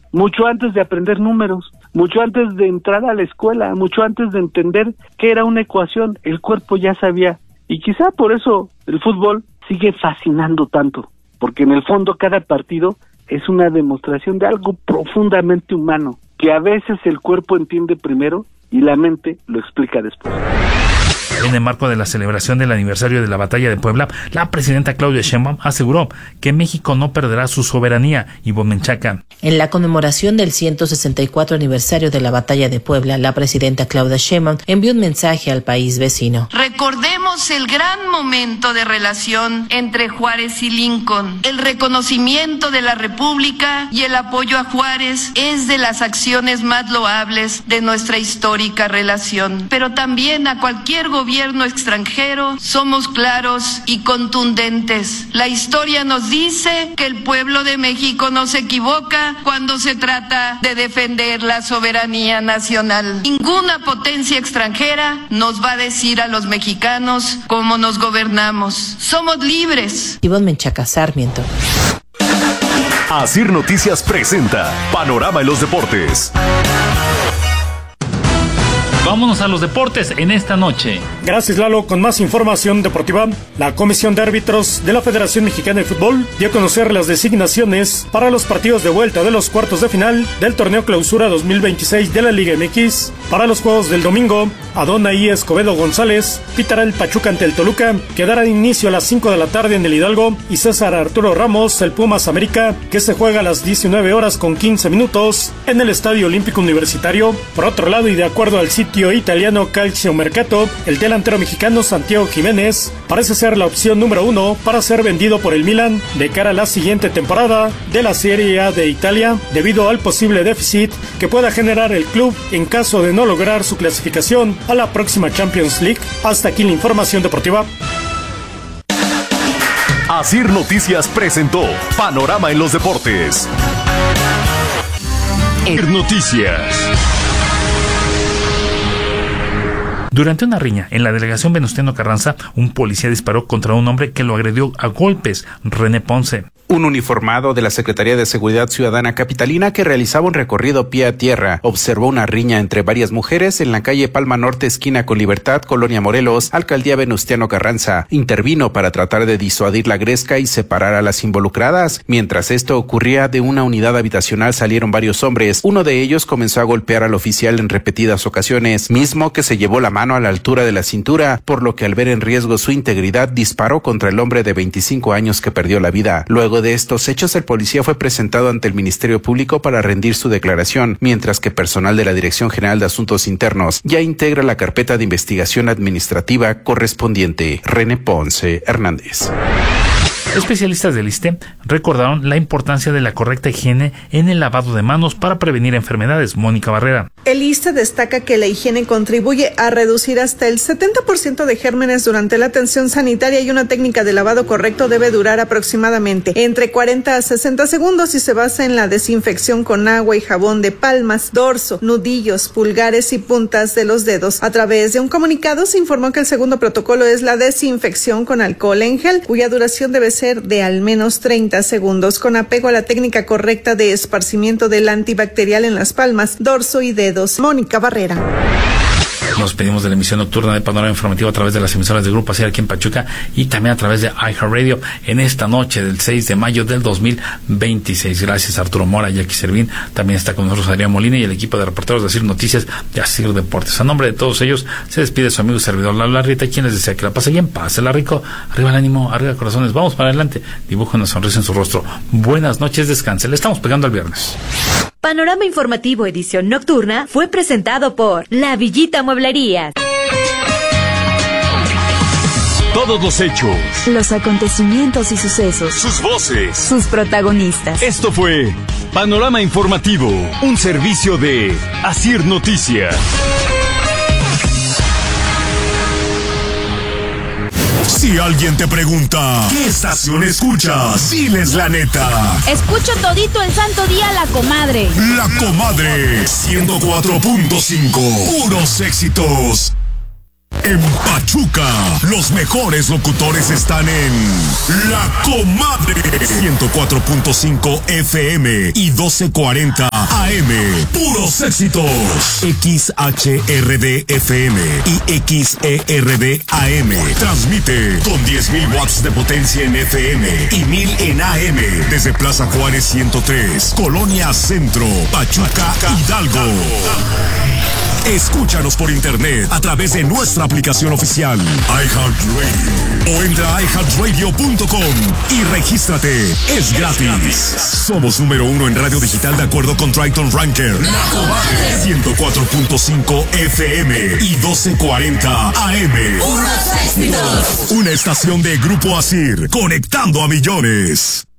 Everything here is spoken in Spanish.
mucho antes de aprender números, mucho antes de entrar a la escuela, mucho antes de entender qué era una ecuación, el cuerpo ya sabía. Y quizá por eso el fútbol sigue fascinando tanto, porque en el fondo cada partido es una demostración de algo profundamente humano, que a veces el cuerpo entiende primero y la mente lo explica después. En el marco de la celebración del aniversario de la Batalla de Puebla, la presidenta Claudia Sheinbaum aseguró que México no perderá su soberanía. Ivonne Menchaca. En la conmemoración del 164 aniversario de la Batalla de Puebla, la presidenta Claudia Sheinbaum envió un mensaje al país vecino. Recordemos el gran momento de relación entre Juárez y Lincoln. El reconocimiento de la República y el apoyo a Juárez es de las acciones más loables de nuestra histórica relación. Pero también a cualquier gobierno extranjero somos claros y contundentes. La historia nos dice que el pueblo de México no se equivoca cuando se trata de defender la soberanía nacional. Ninguna potencia extranjera nos va a decir a los mexicanos cómo nos gobernamos. Somos libres. Ivonne Menchaca, Sarmiento. Asir Noticias presenta Panorama en los Deportes. Vámonos a los deportes en esta noche. Gracias, Lalo. Con más información deportiva, la Comisión de Árbitros de la Federación Mexicana de Fútbol dio a conocer las designaciones para los partidos de vuelta de los cuartos de final del Torneo Clausura 2026 de la Liga MX. Para los juegos del domingo, Adonai Escobedo González pitará el Pachuca ante el Toluca, que dará inicio a las 5 de la tarde en el Hidalgo, y César Arturo Ramos, el Pumas América, que se juega a las 19 horas con 15 minutos en el Estadio Olímpico Universitario. Por otro lado, y de acuerdo al sitio italiano Calcio Mercato, el delantero mexicano Santiago Jiménez parece ser la opción número 1 para ser vendido por el Milan de cara a la siguiente temporada de la Serie A de Italia, debido al posible déficit que pueda generar el club en caso de no lograr su clasificación a la próxima Champions League. Hasta aquí la información deportiva. Asir Noticias presentó Panorama en los Deportes. Noticias. Durante una riña en la delegación Venustiano Carranza, un policía disparó contra un hombre que lo agredió a golpes. René Ponce. Un uniformado de la Secretaría de Seguridad Ciudadana capitalina que realizaba un recorrido pie a tierra observó una riña entre varias mujeres en la calle Palma Norte, esquina con Libertad, Colonia Morelos, Alcaldía Venustiano Carranza. Intervino para tratar de disuadir la gresca y separar a las involucradas. Mientras esto ocurría, de una unidad habitacional salieron varios hombres. Uno de ellos comenzó a golpear al oficial en repetidas ocasiones, mismo que se llevó la mano a la altura de la cintura, por lo que al ver en riesgo su integridad disparó contra el hombre de 25 años que perdió la vida. Luego de estos hechos, el policía fue presentado ante el Ministerio Público para rendir su declaración, mientras que personal de la Dirección General de Asuntos Internos ya integra la carpeta de investigación administrativa correspondiente. René Ponce Hernández. Especialistas del ISSSTE recordaron la importancia de la correcta higiene en el lavado de manos para prevenir enfermedades. Mónica Barrera. El ISSSTE destaca que la higiene contribuye a reducir hasta el 70% de gérmenes durante la atención sanitaria, y una técnica de lavado correcto debe durar aproximadamente entre 40 a 60 segundos y se basa en la desinfección con agua y jabón de palmas, dorso, nudillos, pulgares y puntas de los dedos. A través de un comunicado se informó que el segundo protocolo es la desinfección con alcohol en gel, cuya duración debe ser de al menos 30 segundos, con apego a la técnica correcta de esparcimiento del antibacterial en las palmas, dorso y dedos. Mónica Barrera. Nos pedimos de la emisión nocturna de Panorama Informativo a través de las emisoras de Grupo Asir aquí en Pachuca y también a través de iHeartRadio en esta noche del 6 de mayo del 2026. Gracias a Arturo Mora y Jackie Servín. También está con nosotros Adrián Molina y el equipo de reporteros de Asir Noticias de Asir Deportes. A nombre de todos ellos se despide su amigo y servidor Lalo Rita, quien les desea que la pase bien, pásela rico, arriba el ánimo, arriba corazones, vamos para adelante, dibuja una sonrisa en su rostro. Buenas noches, descanse, le estamos pegando al viernes. Panorama Informativo edición nocturna fue presentado por La Villita Mueblerías. Todos los hechos, Los acontecimientos y sucesos, sus voces, sus protagonistas. Esto fue Panorama Informativo, un servicio de Asir Noticias. Si alguien te pregunta, ¿qué estación escuchas? Diles la neta. Escucho todito el santo día La Comadre. La Comadre 104.5. Puros éxitos. En Pachuca, los mejores locutores están en La Comadre 104.5 FM y 1240 AM. Puros éxitos. XHRD FM y XERD AM. Transmite con 10.000 watts de potencia en FM y 1.000 en AM. Desde Plaza Juárez 103, Colonia Centro, Pachuca, Hidalgo. Escúchanos por internet a través de nuestra aplicación oficial iHeartRadio o entra a iHeartRadio.com y regístrate. Es gratis. Somos número 1 en radio digital de acuerdo con Triton Ranker. 104.5 FM y 1240 AM. Una estación de Grupo Asir, conectando a millones.